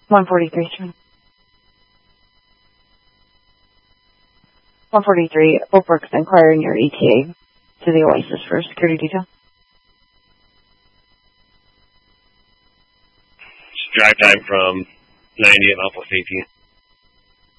143, sir. 143, Hope Works inquiring your ETA to the Oasis for security detail. Drive time from 90 at Alpha Safety.